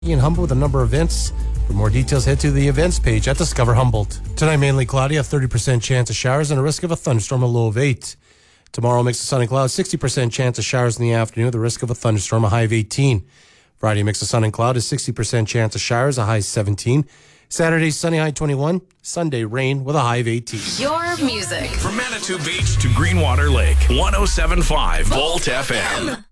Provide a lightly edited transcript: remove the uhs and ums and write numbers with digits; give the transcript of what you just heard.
In Humboldt with a number of events. For more details, head to the events page at Discover Humboldt. Tonight, mainly cloudy, a 30% chance of showers and a risk of a thunderstorm, a low of 8. Tomorrow, mix of sun and clouds, 60% chance of showers in the afternoon, the risk of a thunderstorm, a high of 18. Friday, mix of sun and cloud, is 60% chance of showers, a high of 17. Saturday, sunny, high 21. Sunday, rain with a high of 18. Your music. From Manitou Beach to Greenwater Lake, 107.5 Volt FM.